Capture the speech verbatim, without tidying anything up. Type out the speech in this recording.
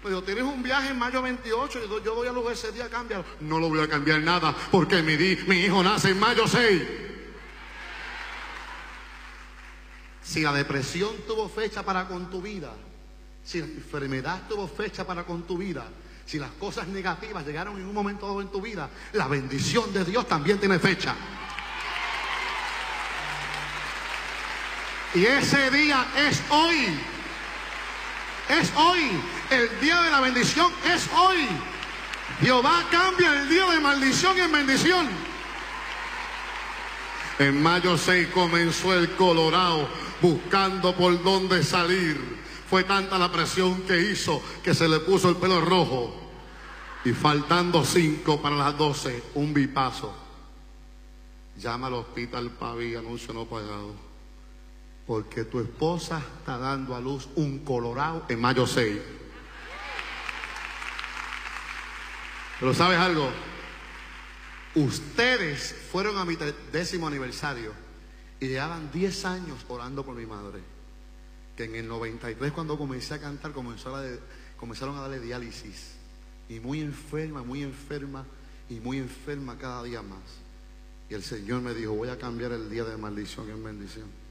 Me dijo, tienes un viaje en mayo veintiocho, y yo, yo voy a luz ese día, cámbialo. No lo voy a cambiar nada, porque mi, di, mi hijo nace en mayo seis. Si la depresión tuvo fecha para con tu vida, si la enfermedad tuvo fecha para con tu vida, si las cosas negativas llegaron en un momento dado en tu vida, la bendición de Dios también tiene fecha. Y ese día es hoy. Es hoy. El día de la bendición es hoy. Jehová cambia el día de maldición en bendición. En mayo seis comenzó el Colorado buscando por dónde salir. Fue tanta la presión que hizo que se le puso el pelo rojo. Y faltando cinco para las doce, un bipazo. Llama al hospital Pavi, anuncio no pagado. Porque tu esposa está dando a luz un Colorado en mayo seis. Pero ¿sabes algo? Ustedes fueron a mi décimo aniversario y llevaban diez años orando por mi madre. Que en el noventa y tres, cuando comencé a cantar, comenzó a de, comenzaron a darle diálisis. Y muy enferma, muy enferma y muy enferma cada día más. Y el Señor me dijo, voy a cambiar el día de maldición en bendición.